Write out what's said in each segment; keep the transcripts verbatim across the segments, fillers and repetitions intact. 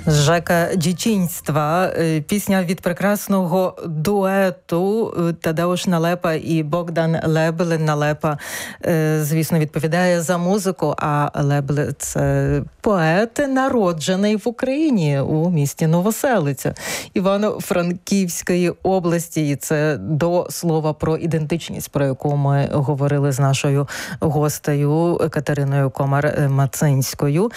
Жека дитинства, пісня від прекрасного дуету Тадеуш Налепа і Богдан Лебель. Налепа, звісно, відповідає за музику, а Лебель – це поет, народжений в Україні, у місті Новоселиця Івано-Франківської області. І це до слова про ідентичність, про яку ми говорили з нашою гостею Катериною Комар-Мацинською.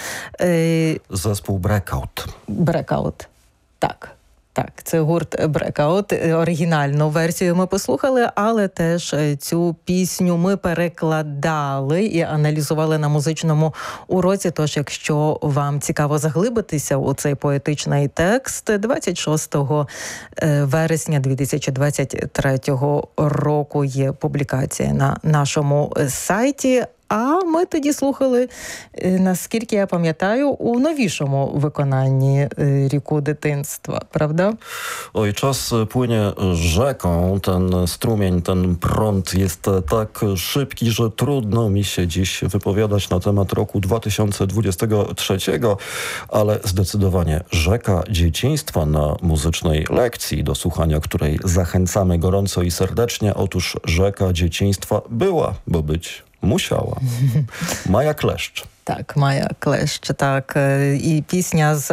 Зespół Breakout. Breakout. Так. Так, це гурт Breakout. Оригінальну версію ми послухали, але теж цю пісню ми перекладали і аналізували на музичному уроці. Тож, якщо вам цікаво заглибитися у цей поетичний текст, двадцять шостого вересня дві тисячі двадцять третього року є публікація на нашому сайті. А ми тоді слухали, наскільки я пам'ятаю, у новішому виконанні «Ріку дитинства», prawda? Oj, czas płynie rzeką, ten strumień, ten prąd jest tak szybki, że trudno mi się dziś wypowiadać na temat roku dwa tysiące dwudziestego trzeciego, ale zdecydowanie rzeka dzieciństwa na muzycznej lekcji, do słuchania której zachęcamy gorąco i serdecznie. Otóż rzeka dzieciństwa była, bo być musiała. Maja Kleszcz. Так, Майя Клещ, так. І пісня з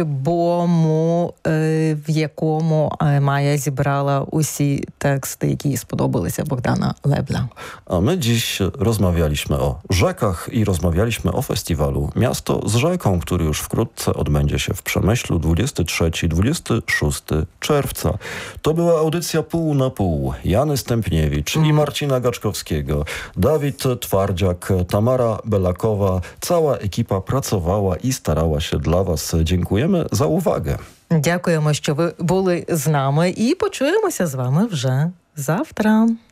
альбому, в якому Майя зібрала усі тексти, які їй сподобалися Богдана Лебля. A my dziś rozmawialiśmy o rzekach i rozmawialiśmy o festiwalu Miasto z rzeką, który już wkrótce odbędzie się w Przemyślu dwudziestego trzeciego do dwudziestego szóstego czerwca. To była audycja pół na pół. Jany Stępniewicz mm. i Marcina Gaczkowskiego, Dawid Twardziak, Tamara Belakowa. Cała ekipa pracowała i starała się dla was. Dziękujemy za uwagę. Дякуємо, що ви були з нами, і почуємося з вами вже завтра.